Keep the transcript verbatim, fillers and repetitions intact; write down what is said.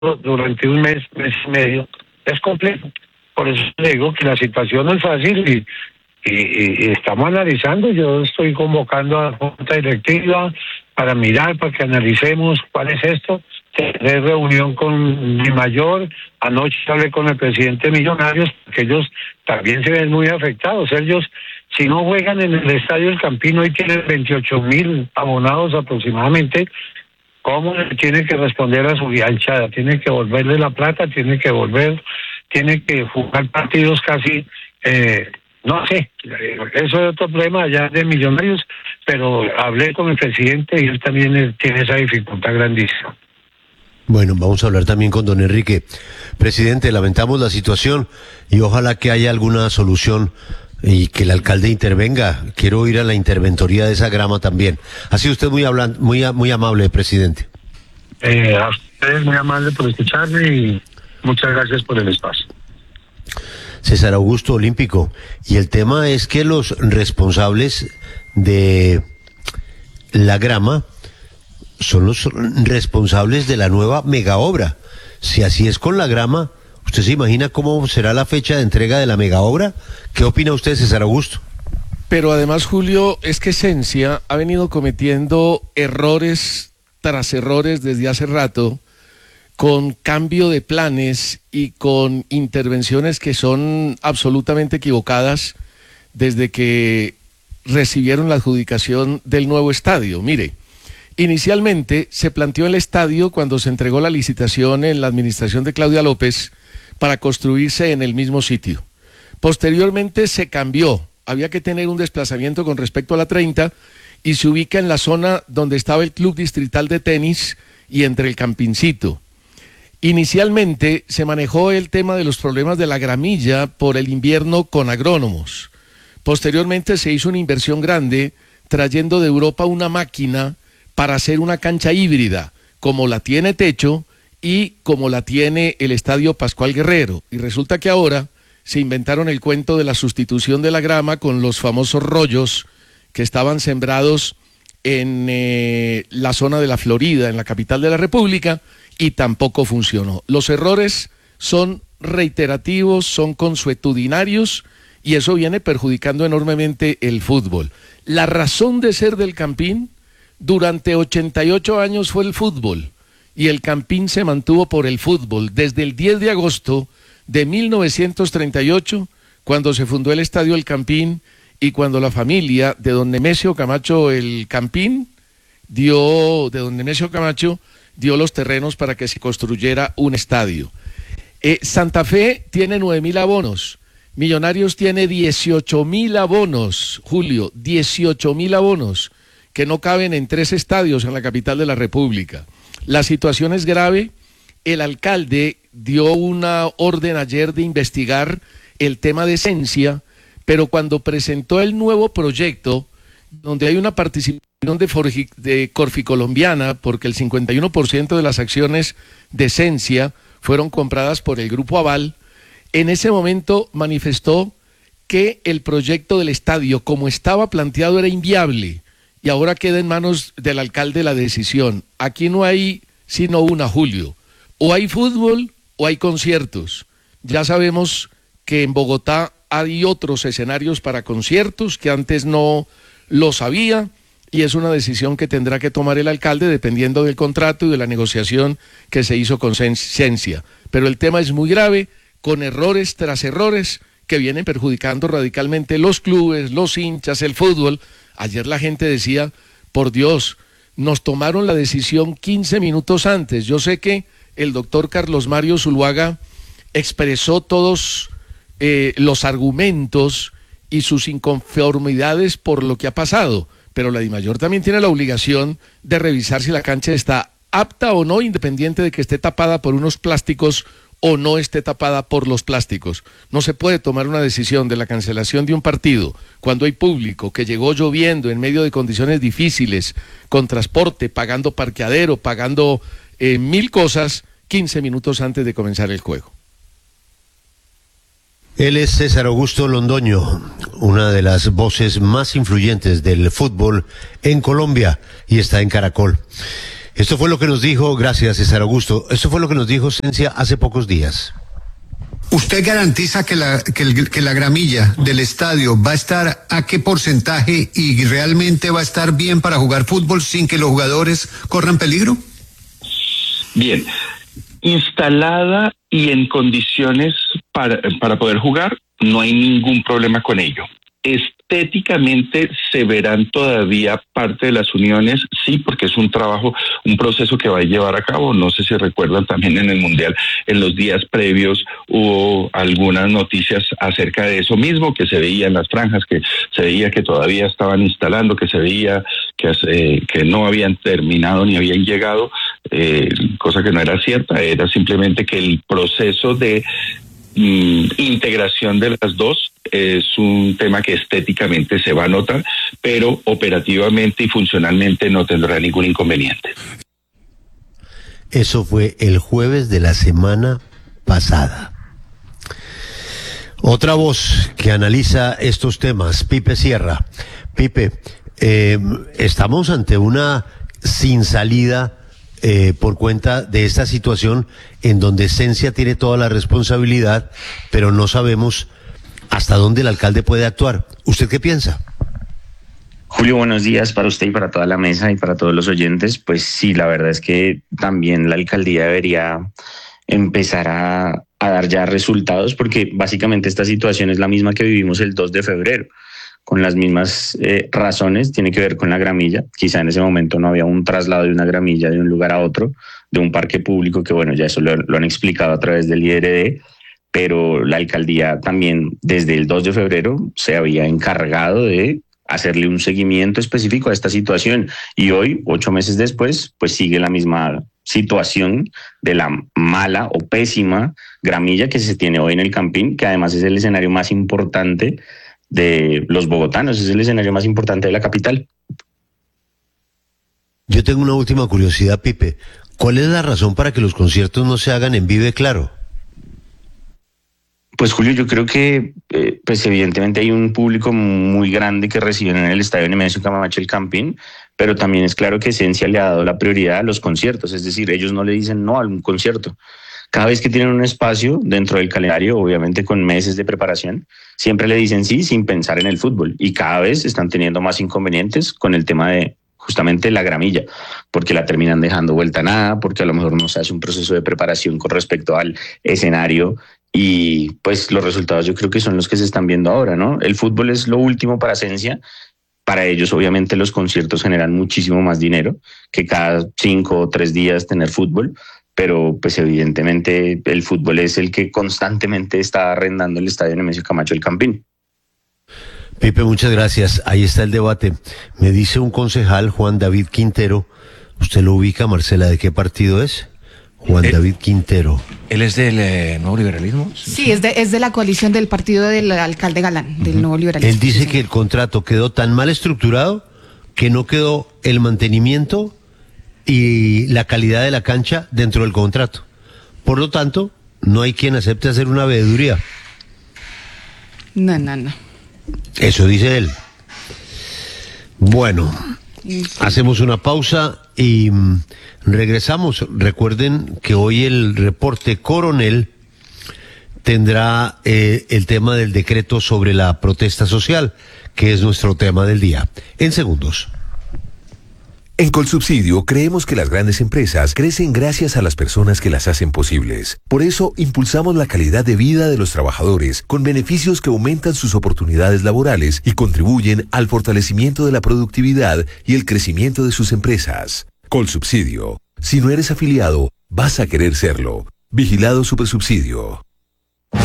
durante un mes, mes y medio, es complejo. Por eso digo que la situación no es fácil y, y, y estamos analizando. Yo estoy convocando a la junta directiva para mirar, para que analicemos cuál es esto. Tener reunión con mi mayor. Anoche hablé con el presidente de Millonarios, porque ellos también se ven muy afectados. Ellos, si no juegan en el Estadio del Campino, y tienen veintiocho mil abonados aproximadamente, ¿cómo le tiene que responder a su hinchada? Tiene que volverle la plata, tiene que volver, tiene que jugar partidos casi, eh, no sé, eso es otro problema allá de Millonarios, pero hablé con el presidente y él también tiene esa dificultad grandísima. Bueno, vamos a hablar también con don Enrique. Presidente, lamentamos la situación y ojalá que haya alguna solución y que el alcalde intervenga. Quiero ir a la interventoría de esa grama también. Ha sido usted muy hablan, muy muy amable, presidente. Eh, a ustedes muy amable por escucharme y muchas gracias por el espacio. César Augusto, olímpico. Y el tema es que los responsables de la grama son los responsables de la nueva mega obra. Si así es con la grama, ¿usted se imagina cómo será la fecha de entrega de la mega obra? ¿Qué opina usted, César Augusto? Pero además, Julio, es que Sensia ha venido cometiendo errores tras errores desde hace rato, con cambio de planes y con intervenciones que son absolutamente equivocadas desde que recibieron la adjudicación del nuevo estadio. Mire, inicialmente se planteó el estadio cuando se entregó la licitación en la administración de Claudia López para construirse en el mismo sitio. Posteriormente se cambió, había que tener un desplazamiento con respecto a la treinta y se ubica en la zona donde estaba el Club Distrital de Tenis y entre el Campincito. Inicialmente se manejó el tema de los problemas de la gramilla por el invierno con agrónomos. Posteriormente se hizo una inversión grande trayendo de Europa una máquina para hacer una cancha híbrida, como la tiene Techo y como la tiene el Estadio Pascual Guerrero. Y resulta que ahora se inventaron el cuento de la sustitución de la grama con los famosos rollos que estaban sembrados en eh, la zona de la Florida, en la capital de la República, y tampoco funcionó. Los errores son reiterativos, son consuetudinarios, y eso viene perjudicando enormemente el fútbol. La razón de ser del Campín durante ochenta y ocho años fue el fútbol, y el Campín se mantuvo por el fútbol desde el diez de agosto de mil novecientos treinta y ocho, cuando se fundó el Estadio El Campín y cuando la familia de don Nemesio Camacho el Campín dio, de don Nemesio Camacho dio los terrenos para que se construyera un estadio. Eh, Santa Fe tiene nueve mil abonos, Millonarios tiene dieciocho mil abonos, Julio, dieciocho mil abonos, que no caben en tres estadios en la capital de la República. La situación es grave. El alcalde dio una orden ayer de investigar el tema de Sensia, pero cuando presentó el nuevo proyecto, donde hay una participación de, Forgi, de Corficolombiana, porque el cincuenta y uno por ciento de las acciones de Sensia fueron compradas por el Grupo Aval, en ese momento manifestó que el proyecto del estadio, como estaba planteado, era inviable, y ahora queda en manos del alcalde la decisión. Aquí no hay sino una, Julio. O hay fútbol o hay conciertos. Ya sabemos que en Bogotá hay otros escenarios para conciertos que antes no lo sabía, y es una decisión que tendrá que tomar el alcalde dependiendo del contrato y de la negociación que se hizo con Sensia. Pero el tema es muy grave, con errores tras errores que vienen perjudicando radicalmente los clubes, los hinchas, el fútbol. Ayer la gente decía, por Dios, nos tomaron la decisión quince minutos antes. Yo sé que el doctor Carlos Mario Zuluaga expresó todos eh, los argumentos y sus inconformidades por lo que ha pasado, pero la DIMAYOR también tiene la obligación de revisar si la cancha está apta o no, independiente de que esté tapada por unos plásticos o no esté tapada por los plásticos. No se puede tomar una decisión de la cancelación de un partido cuando hay público, que llegó lloviendo en medio de condiciones difíciles, con transporte, pagando parqueadero, pagando eh, mil cosas, quince minutos antes de comenzar el juego. Él es César Augusto Londoño, una de las voces más influyentes del fútbol en Colombia, y está en Caracol. Esto fue lo que nos dijo, gracias César Augusto, esto fue lo que nos dijo Cencia hace pocos días. ¿Usted garantiza que la, que, el, que la gramilla del estadio va a estar a qué porcentaje y realmente va a estar bien para jugar fútbol sin que los jugadores corran peligro? Bien, instalada y en condiciones para, para poder jugar, no hay ningún problema con ello. Estéticamente se verán todavía parte de las uniones, sí, porque es un trabajo, un proceso que va a llevar a cabo. No sé si recuerdan también en el Mundial, en los días previos hubo algunas noticias acerca de eso mismo, que se veía en las franjas, que se veía que todavía estaban instalando, que se veía que, eh, que no habían terminado ni habían llegado, eh, cosa que no era cierta, era simplemente que el proceso de Mm, integración de las dos es un tema que estéticamente se va a notar, pero operativamente y funcionalmente no tendrá ningún inconveniente. Eso fue el jueves de la semana pasada. Otra voz que analiza estos temas, Pipe Sierra. Pipe, eh, estamos ante una sin salida Eh, por cuenta de esta situación en donde Cencia tiene toda la responsabilidad, pero no sabemos hasta dónde el alcalde puede actuar. ¿Usted qué piensa? Julio, buenos días para usted y para toda la mesa y para todos los oyentes. Pues sí, la verdad es que también la alcaldía debería empezar a, a dar ya resultados, porque básicamente esta situación es la misma que vivimos el dos de febrero. Con las mismas eh, razones, tiene que ver con la gramilla. Quizá en ese momento no había un traslado de una gramilla de un lugar a otro, de un parque público, que bueno, ya eso lo, lo han explicado a través del I R D, pero la alcaldía también desde el dos de febrero se había encargado de hacerle un seguimiento específico a esta situación, y hoy, ocho meses después, pues sigue la misma situación de la mala o pésima gramilla que se tiene hoy en el Campín, que además es el escenario más importante de los bogotanos, es el escenario más importante de la capital. Yo tengo una última curiosidad, Pipe. ¿Cuál es la razón para que los conciertos no se hagan en Vive Claro? Pues Julio, yo creo que eh, pues evidentemente hay un público muy grande que reciben en el estadio Nemesio Camacho el Campín, pero también es claro que Cencia le ha dado la prioridad a los conciertos, es decir, ellos no le dicen no a un concierto. Cada vez que tienen un espacio dentro del calendario, obviamente con meses de preparación, siempre le dicen sí sin pensar en el fútbol, y cada vez están teniendo más inconvenientes con el tema de justamente la gramilla, porque la terminan dejando vuelta a nada, porque a lo mejor no se hace un proceso de preparación con respecto al escenario, y pues los resultados yo creo que son los que se están viendo ahora, ¿no? El fútbol es lo último para Cencia. Para ellos obviamente los conciertos generan muchísimo más dinero que cada cinco o tres días tener fútbol, pero pues evidentemente el fútbol es el que constantemente está arrendando el estadio Nemesio Camacho el Campín. Pipe, muchas gracias. Ahí está el debate. Me dice un concejal, Juan David Quintero, ¿usted lo ubica, Marcela, de qué partido es? Juan él, David Quintero. ¿Él es del eh, Nuevo Liberalismo? Sí, es de, es de la coalición del partido del alcalde Galán, uh-huh. del Nuevo Liberalismo. Él dice sí, que el contrato quedó tan mal estructurado que no quedó el mantenimiento y la calidad de la cancha dentro del contrato. Por lo tanto, no hay quien acepte hacer una veeduría. No, no, no. Eso dice él. Bueno, hacemos una pausa y mm, regresamos. Recuerden que hoy el reporte Coronel tendrá eh, el tema del decreto sobre la protesta social, que es nuestro tema del día. En segundos. En Colsubsidio creemos que las grandes empresas crecen gracias a las personas que las hacen posibles. Por eso impulsamos la calidad de vida de los trabajadores con beneficios que aumentan sus oportunidades laborales y contribuyen al fortalecimiento de la productividad y el crecimiento de sus empresas. Colsubsidio. Si no eres afiliado, vas a querer serlo. Vigilado Supersubsidio.